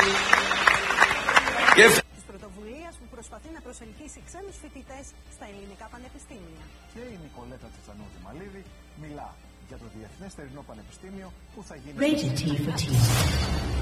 Της πρωτοβουλίας που προσπαθεί να προσελκύσει ξένους φοιτητές στα ελληνικά πανεπιστήμια. Και η Νικολέτα Τσιτσανίδη-Μαλίδη μιλά για το Διεθνές Θερινό Πανεπιστήμιο που θα γίνει...